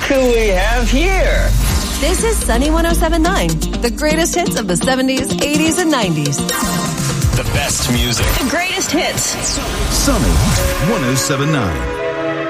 who we have here. This is Sunny 107.9, the greatest hits of the 70s, 80s, and 90s. The best music. The greatest hits. Sunny 107.9.